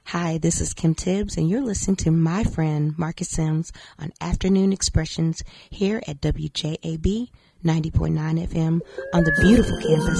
Hi, this is Kim Tibbs, and you're listening to my friend Marcus Sims on Afternoon Expressions here at WJAB 90.9 FM on the beautiful campus